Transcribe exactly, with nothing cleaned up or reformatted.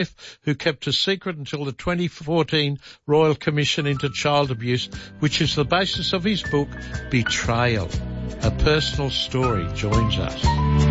who kept a secret until the twenty fourteen Royal Commission into Child Abuse, which is the basis of his book, Betrayal. A personal story joins us.